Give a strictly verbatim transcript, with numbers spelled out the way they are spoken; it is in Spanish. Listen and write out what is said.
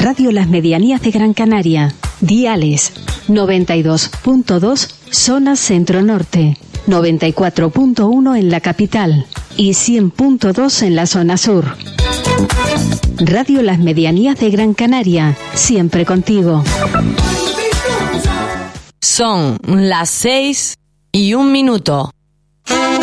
Radio Las Medianías de Gran Canaria. Diales noventa y dos punto dos zona centro-norte, noventa y cuatro punto uno en la capital y cien punto dos en la zona sur. Radio Las Medianías de Gran Canaria, siempre contigo. Son las seis y un minuto.